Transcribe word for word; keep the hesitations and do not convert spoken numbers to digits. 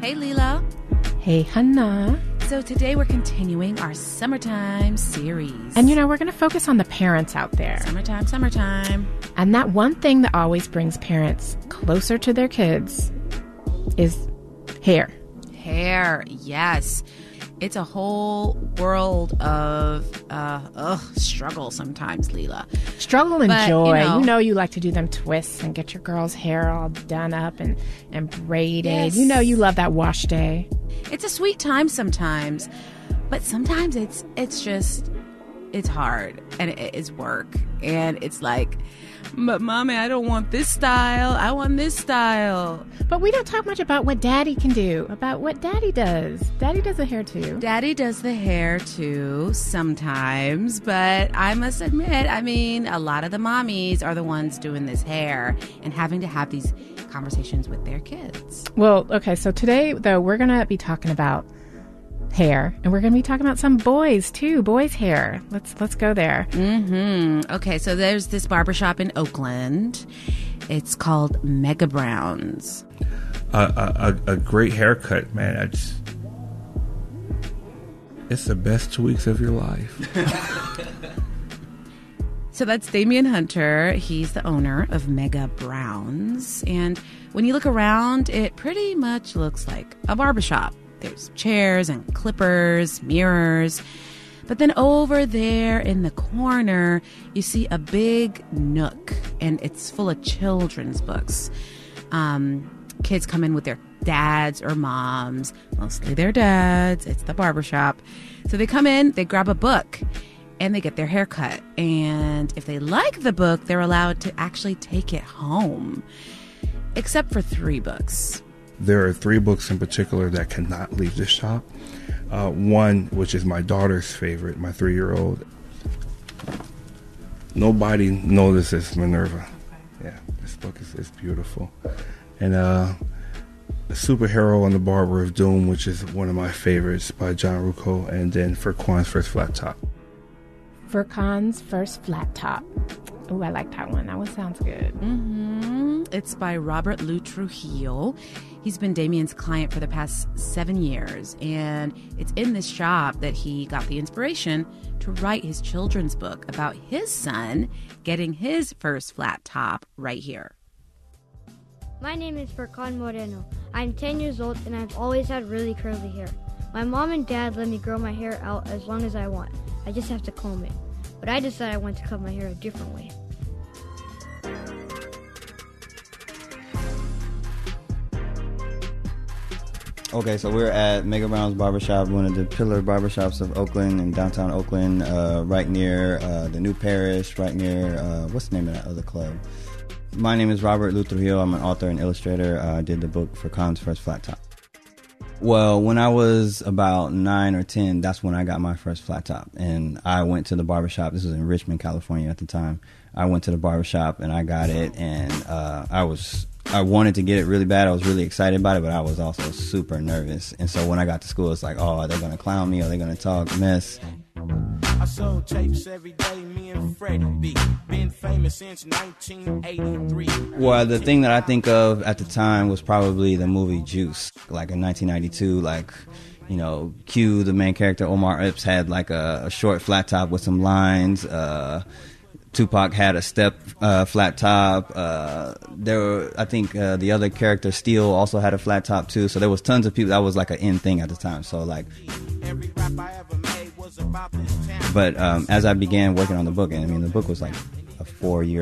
Hey, Leela. Hey, Hannah. So today we're continuing our summertime series. And, you know, we're going to focus on the parents out there. Summertime, summertime. And that one thing that always brings parents closer to their kids is hair. Hair, yes. It's a whole world of uh, ugh, struggle sometimes, Leela. Struggle and But, joy. you know- you know you like to do them twists and get your girl's hair all done up and, and braided. Yes. You know you love that wash day. It's a sweet time sometimes, but sometimes it's it's just, it's hard and it is work. And it's like, but mommy, I don't want this style. I want this style. But we don't talk much about what daddy can do, about what daddy does. Daddy does the hair too. Daddy does the hair too sometimes, but I must admit, I mean, a lot of the mommies are the ones doing this hair and having to have these conversations with their kids. Well, okay, so today, though, we're going to be talking about hair, and we're going to be talking about some boys, too, boys' hair. Let's let's go there. Mm-hmm. Okay, so there's this barbershop in Oakland. It's called Mega Browns. Uh, a, a, a great haircut, man. It's, it's the best two weeks of your life. So that's Damian Hunter. He's the owner of Mega Browns. And when you look around, it pretty much looks like a barbershop. There's chairs and clippers, mirrors. But then over there in the corner, you see a big nook, and it's full of children's books. Um, kids come in with their dads or moms, mostly their dads. It's the barbershop. So they come in, they grab a book, and they get their hair cut. And if they like the book, they're allowed to actually take it home, except for three books. There are three books in particular that cannot leave the shop. Uh, one, which is my daughter's favorite, my three-year-old. Nobody notices Minerva. Yeah, this book is, is beautiful. And uh, The Superhero and the Barber of Doom, which is one of my favorites by John Rucco. And then Furquan's First Flat Top. Furkan's First Flat Top. Oh, I like that one. That one sounds good. Mm-hmm. It's by Robert Lou Trujillo. He's been Damian's client for the past seven years, and it's in this shop that he got the inspiration to write his children's book about his son getting his first flat top right here. My name is Furkan Moreno. I'm ten years old, and I've always had really curly hair. My mom and dad let me grow my hair out as long as I want. I just have to comb it. But I decided I want to cut my hair a different way. Okay, so we're at Mega Brown's Barbershop, one of the pillar barbershops of Oakland, in downtown Oakland, uh, right near uh, the New Parish, right near, uh, what's the name of that other club? My name is Robert Lou Trujillo. I'm an author and illustrator. Uh, I did the book Furkan's First Flat Top. Well, when I was about nine or ten, that's when I got my first flat top. And I went to the barbershop. This was in Richmond, California at the time. I went to the barbershop and I got it, and uh, I was... I wanted to get it really bad. I was really excited about it, but I was also super nervous. And so when I got to school, it's like, oh, are they going to clown me? Are they going to talk mess? I sold tapes every day, me and Freddie B. Been famous since nineteen eighty-three. Well, the thing that I think of at the time was probably the movie Juice. Like in nineteen ninety-two, like, you know, Q, the main character, Omar Epps, had like a, a short flat top with some lines. Uh, Tupac had a step uh, flat top. Uh, there were, I think, uh, the other character, Steel, also had a flat top too. So there was tons of people. That was like an in thing at the time. So like, Every rap I ever made was about this town. but um, as I began working on the book, and I mean, the book was like a four-year